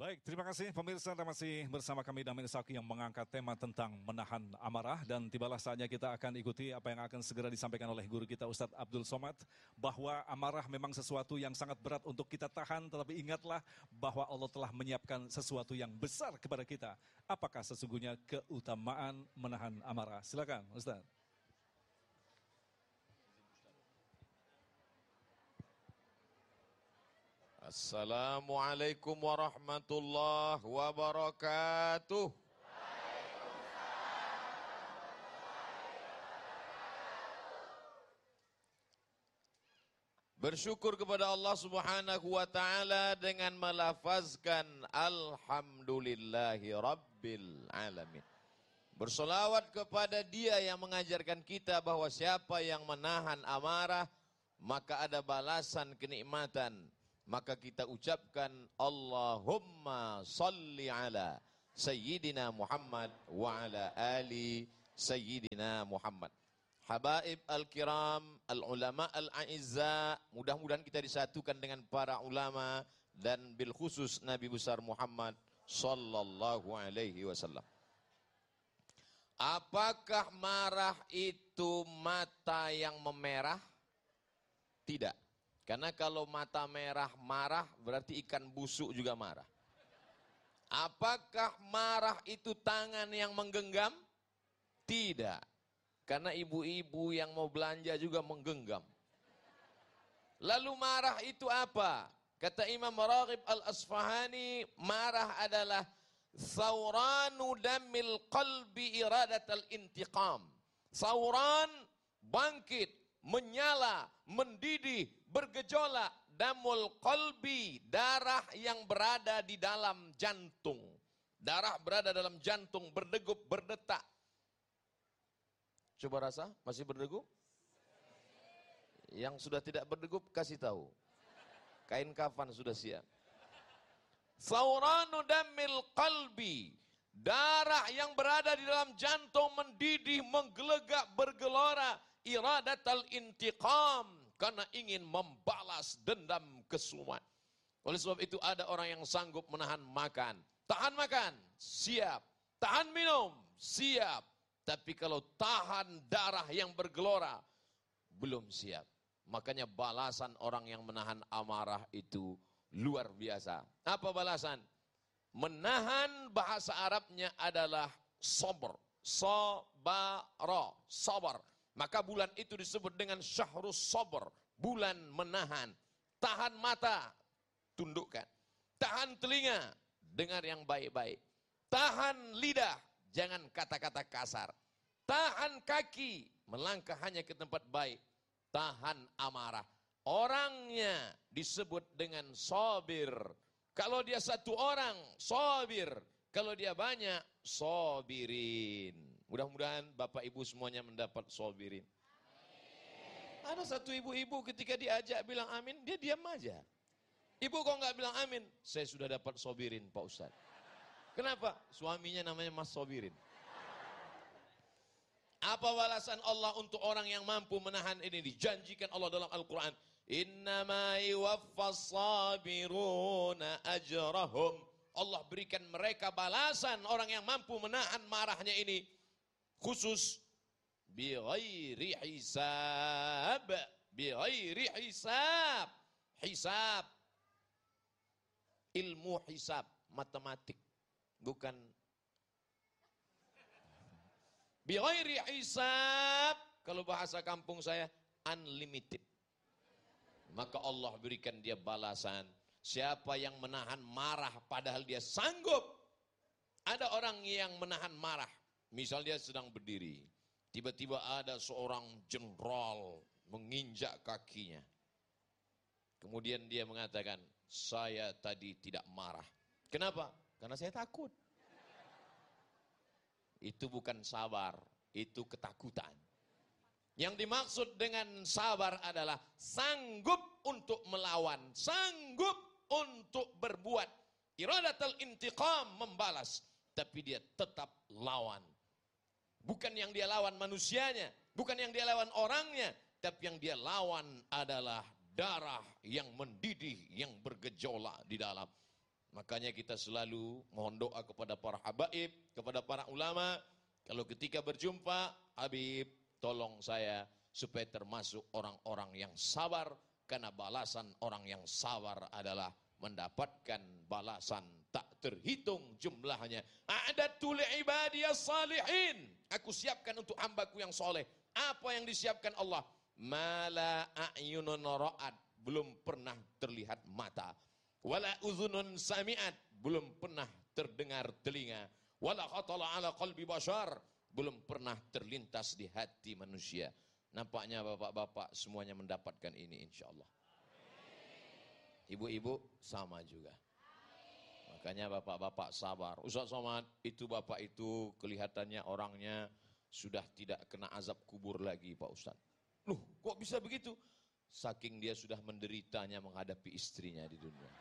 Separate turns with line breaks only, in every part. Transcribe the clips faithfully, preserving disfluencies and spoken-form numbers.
Baik, terima kasih pemirsa, Anda masih bersama kami Damin Saki yang mengangkat tema tentang menahan amarah, dan tibalah saatnya kita akan ikuti apa yang akan segera disampaikan oleh guru kita Ustadz Abdul Somad, bahwa amarah memang sesuatu yang sangat berat untuk kita tahan, tetapi ingatlah bahwa Allah telah menyiapkan sesuatu yang besar kepada kita. Apakah sesungguhnya keutamaan menahan amarah? Silakan Ustadz.
Assalamualaikum warahmatullahi wabarakatuh. Bersyukur kepada Allah Subhanahu wa taala dengan melafazkan alhamdulillahi rabbil alamin. Bersolawat kepada Dia yang mengajarkan kita bahwa siapa yang menahan amarah maka ada balasan kenikmatan. Maka kita ucapkan Allahumma salli ala Sayyidina Muhammad wa ala ali Sayyidina Muhammad. Habaib al-kiram, al-ulama al-a'izza, mudah-mudahan kita disatukan dengan para ulama dan bil khusus Nabi besar Muhammad sallallahu alaihi wasallam. Apakah marah itu mata yang memerah? Tidak. Karena kalau mata merah marah berarti ikan busuk juga marah. Apakah marah itu tangan yang menggenggam? Tidak. Karena ibu-ibu yang mau belanja juga menggenggam. Lalu marah itu apa? Kata Imam Raghib Al-Asfahani, marah adalah sauranu damil qalbi iradatal intiqam. Sauran bangkit, menyala, mendidih, bergejolak, damul qalbi, darah yang berada di dalam jantung. Darah berada dalam jantung, berdegup, berdetak. Coba rasa, masih berdegup? Yang sudah tidak berdegup, kasih tahu. Kain kafan sudah siap. Sauranu damil qalbi, darah yang berada di dalam jantung mendidih, menggelegak, bergelora. Iradatal intiqam, karena ingin membalas dendam kesumat. Oleh sebab itu ada orang yang sanggup menahan makan. Tahan makan, siap. Tahan minum, siap. Tapi kalau tahan darah yang bergelora, belum siap. Makanya balasan orang yang menahan amarah itu luar biasa. Apa balasan? Menahan bahasa Arabnya adalah sabar. Sabara, sabar. Maka bulan itu disebut dengan syahrus sabr, bulan menahan. Tahan mata, tundukkan. Tahan telinga, dengar yang baik-baik. Tahan lidah, jangan kata-kata kasar. Tahan kaki, melangkah hanya ke tempat baik. Tahan amarah. Orangnya disebut dengan sabir. Kalau dia satu orang, sabir. Kalau dia banyak, sabirin. Mudah-mudahan Bapak Ibu semuanya mendapat sabirin. Amin. Ada satu ibu-ibu ketika diajak bilang amin, dia diam aja. Ibu kok nggak bilang amin? Saya sudah dapat sabirin Pak Ustadz. Kenapa? Suaminya namanya Mas Sabirin. Apa balasan Allah untuk orang yang mampu menahan ini? Dijanjikan Allah dalam Al-Quran. Innama yuwaffas sabiruna ajrahum. Allah berikan mereka balasan orang yang mampu menahan marahnya ini. Khusus bi ghairi hisab. Bi ghairi hisab. Hisab. Ilmu hisab. Matematik. Bukan. Bi ghairi hisab. Kalau bahasa kampung saya, unlimited. Maka Allah berikan dia balasan. Siapa yang menahan marah padahal dia sanggup. Ada orang yang menahan marah. Misal dia sedang berdiri. Tiba-tiba ada seorang jenderal menginjak kakinya. Kemudian dia mengatakan, saya tadi tidak marah. Kenapa? Karena saya takut. Itu bukan sabar, itu ketakutan. Yang dimaksud dengan sabar adalah sanggup untuk melawan, sanggup untuk berbuat. Iradatul intiqam, membalas. Tapi dia tetap lawan. Bukan yang dia lawan manusianya, bukan yang dia lawan orangnya, tapi yang dia lawan adalah darah yang mendidih, yang bergejolak di dalam. Makanya kita selalu mohon doa kepada para habaib, kepada para ulama. Kalau ketika berjumpa, Habib tolong saya supaya termasuk orang-orang yang sabar. Karena balasan orang yang sabar adalah mendapatkan balasan tak terhitung jumlahnya. A'dadtu li'ibadiyas salihin. Aku siapkan untuk hambaku yang soleh. Apa yang disiapkan Allah? Mala a'yunun ra'ad. Belum pernah terlihat mata. Wala uzunun sami'at. Belum pernah terdengar telinga. Wala khatala ala qalbi bashar. Belum pernah terlintas di hati manusia. Nampaknya bapak-bapak semuanya mendapatkan ini insya Allah. Ibu-ibu sama juga. Makanya bapak-bapak sabar. Ustaz Somad, itu bapak itu kelihatannya orangnya sudah tidak kena azab kubur lagi Pak Ustaz. Loh, kok bisa begitu? Saking dia sudah menderitanya menghadapi istrinya di dunia.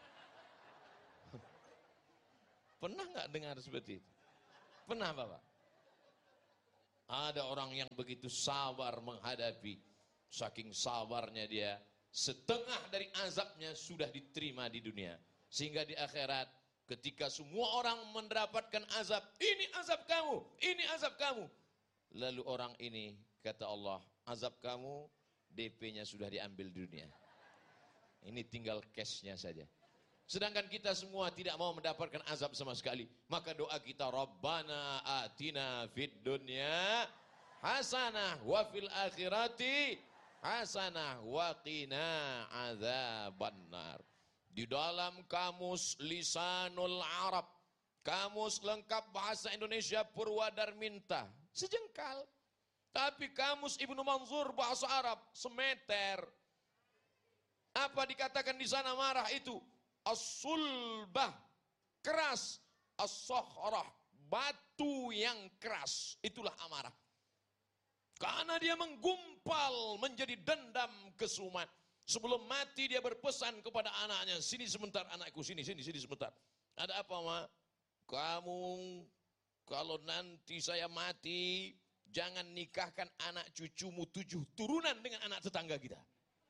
Pernah nggak dengar seperti itu? Pernah Bapak? Ada orang yang begitu sabar menghadapi. Saking sabarnya dia, setengah dari azabnya sudah diterima di dunia. Sehingga di akhirat, ketika semua orang mendapatkan azab, ini azab kamu, ini azab kamu. Lalu orang ini, kata Allah, azab kamu, D P-nya sudah diambil di dunia. Ini tinggal cash-nya saja. Sedangkan kita semua tidak mau mendapatkan azab sama sekali. Maka doa kita, Rabbana atina fid dunya hasanah wa fil akhirati hasanah wa qina adzabannar. Di dalam kamus Lisanul Arab, kamus lengkap bahasa Indonesia Purwadarminta, sejengkal. Tapi kamus Ibnu Manzur bahasa Arab, semeter. Apa dikatakan di sana marah itu? As-sulbah, keras. As-sokhrah, batu yang keras. Itulah amarah. Karena dia menggumpal menjadi dendam kesumat. Sebelum mati dia berpesan kepada anaknya, sini sebentar anakku, sini, sini, sini sebentar. Ada apa Ma? Kamu kalau nanti saya mati, jangan nikahkan anak cucumu tujuh turunan dengan anak tetangga kita.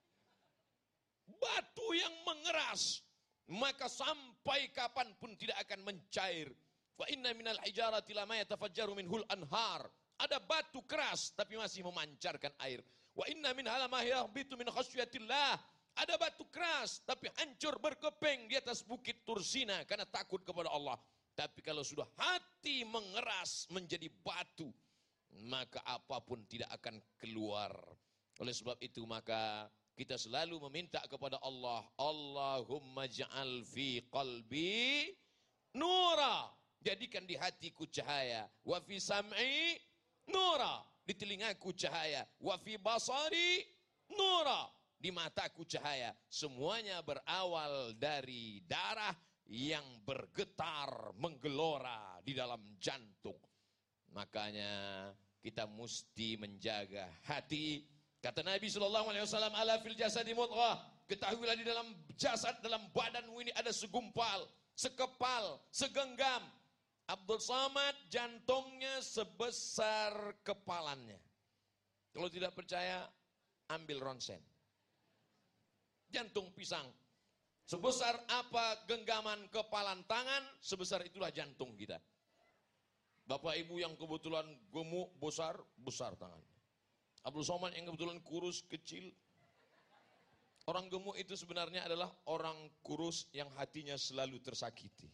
Batu yang mengeras. Maka sampai kapanpun tidak akan mencair. Wa inna minal hijarati lama yatafajjaru minhul anhar. Ada batu keras tapi masih memancarkan air. Wa inna min halama yahbitu min khasyatillah. Ada batu keras tapi hancur berkeping di atas bukit Tursina karena takut kepada Allah. Tapi kalau sudah hati mengeras menjadi batu, maka apapun tidak akan keluar. Oleh sebab itu maka kita selalu meminta kepada Allah, Allahumma ja'al fi qalbi nura. Jadikan di hatiku cahaya. Wa fi sam'i nura. Di telingaku cahaya. Wa fi basari nura. Di mataku cahaya. Semuanya berawal dari darah yang bergetar, menggelora di dalam jantung. Makanya kita mesti menjaga hati. Kata Nabi shallallahu alaihi wasallam, ala fil jasadi mudghah. Ketahuilah di dalam jasad, dalam badanmu ini ada segumpal, sekepal, segenggam. Abdul Somad jantungnya sebesar kepalannya. Kalau tidak percaya, ambil ronsen. Jantung pisang. Sebesar apa genggaman kepalan tangan, sebesar itulah jantung kita. Bapak ibu yang kebetulan gemuk, besar, besar tangannya. Abdul Somad yang kebetulan kurus, kecil. Orang gemuk itu sebenarnya adalah orang kurus yang hatinya selalu tersakiti.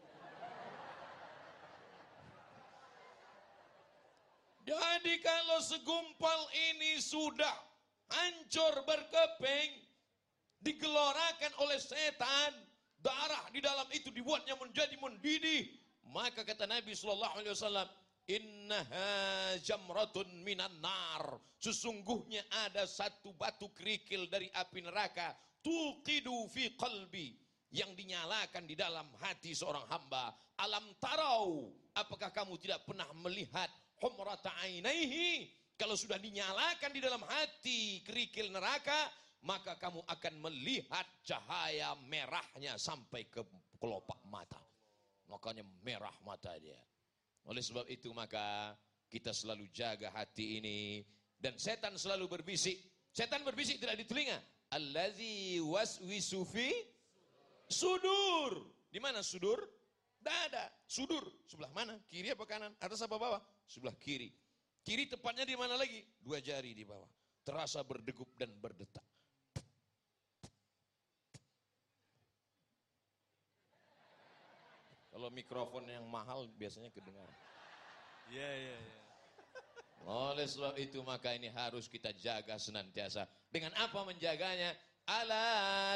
Jadi kalau segumpal ini sudah hancur berkeping, digelorakan oleh setan, darah di dalam itu dibuatnya menjadi mendidih, maka kata Nabi shallallahu alaihi wasallam, innaha jamratun minan nar. Sesungguhnya ada satu batu kerikil dari api neraka, tuqidu fi qalbi, yang dinyalakan di dalam hati seorang hamba. Alam tarau, apakah kamu tidak pernah melihat humrata ainaihi? Kalau sudah dinyalakan di dalam hati kerikil neraka, maka kamu akan melihat cahaya merahnya sampai ke kelopak mata. Makanya merah mata dia. Oleh sebab itu maka kita selalu jaga hati ini. Dan setan selalu berbisik. Setan berbisik tidak di telinga. Allazi waswisu fi sudur. Di mana sudur? Dada. Sudur. Sebelah mana? Kiri apa kanan? Atas apa bawah? Sebelah kiri. Kiri tepatnya di mana lagi? Dua jari di bawah. Terasa berdegup dan berdetak. Kalau mikrofon yang mahal biasanya kedengaran.
Iya, iya, iya.
Oleh sebab itu maka ini harus kita jaga senantiasa. Dengan apa menjaganya? Ala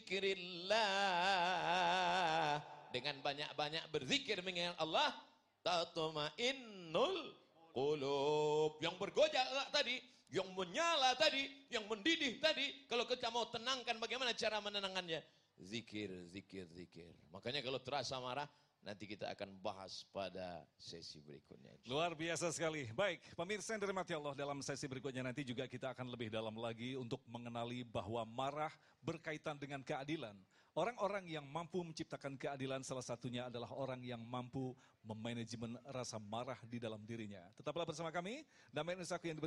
bizikrillah. Dengan banyak-banyak berzikir mengingat Allah. Tatma'innul qulub. Yang bergojak tadi, yang menyala tadi, yang mendidih tadi. Kalau kita mau tenangkan, bagaimana cara menenangkannya? Zikir, zikir, zikir. Makanya kalau terasa marah, nanti kita akan bahas pada sesi berikutnya.
Luar biasa sekali. Baik, pemirsa yang dirahmati Allah, dalam sesi berikutnya nanti juga kita akan lebih dalam lagi untuk mengenali bahwa marah berkaitan dengan keadilan. Orang-orang yang mampu menciptakan keadilan salah satunya adalah orang yang mampu memanajemen rasa marah di dalam dirinya. Tetaplah bersama kami, Damai Nusaku yang dibersama.